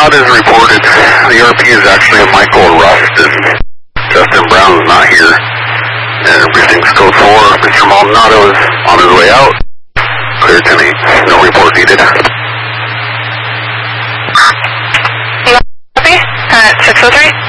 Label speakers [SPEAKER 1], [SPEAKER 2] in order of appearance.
[SPEAKER 1] Not as reported. The ERP is actually a Michael Rust, and Justin Brown's not here. And everything's code 4. Mr. Maldonado is on his way out. Clear 10-8. No report needed.
[SPEAKER 2] Copy. 603.